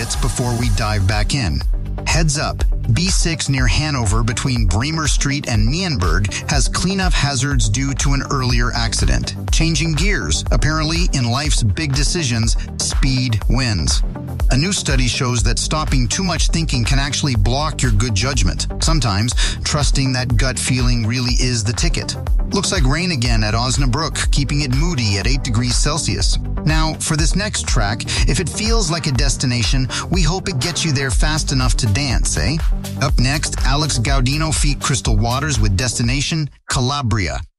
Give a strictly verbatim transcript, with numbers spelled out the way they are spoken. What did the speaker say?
bits before we dive back in. Heads up, B six near Hanover between Bremer Street and Nienberg has cleanup hazards due to an earlier accident. Changing gears. Apparently, in life's big decisions, speed wins. A new study shows that stopping too much thinking can actually block your good judgment. Sometimes, trusting that gut feeling really is the ticket. Looks like rain again at Osnabrück, keeping it moody at eight degrees Celsius. Now, for this next track, if it feels like a destination, we hope it gets you there fast enough to dance, eh? Up next, Alex Gaudino feat. Crystal Waters with Destination Calabria.